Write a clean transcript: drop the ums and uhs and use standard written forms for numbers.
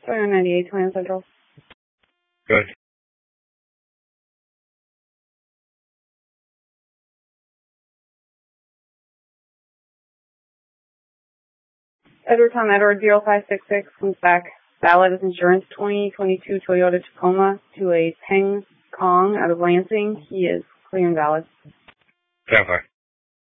2998, 29 Central. Good. Edward Tom Edward 0566 comes back. Valid as insurance 2022 Toyota Tacoma to a Peng Kong out of Lansing. He is clear and valid. Stand by.